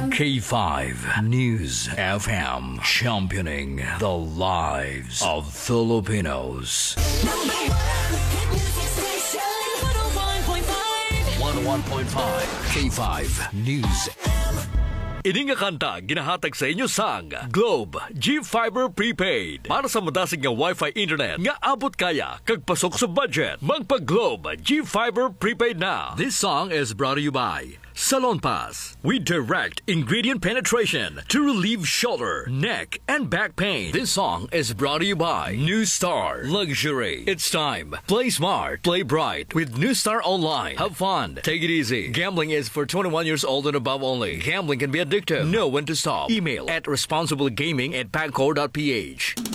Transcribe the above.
K5 News FM, championing the lives of Filipinos. Number 1 hit music station, 101.5 K5 News. Ini nga kanta ginahatag sa inyo sang Globe G-Fiber Prepaid. Para sa madasig nga Wi-Fi internet nga abot kaya kag pasok sa budget, magpa-Globe G-Fiber Prepaid na. This song is brought to you by Salon Pass. We direct ingredient penetration to relieve shoulder, neck, and back pain. This song is brought to you by New Star Luxury. It's time. Play smart, play bright with New Star Online. Have fun. Take it easy. Gambling is for 21 years old and above only. Gambling can be addictive. Know when to stop. Email at responsiblegaming@pagcor.ph.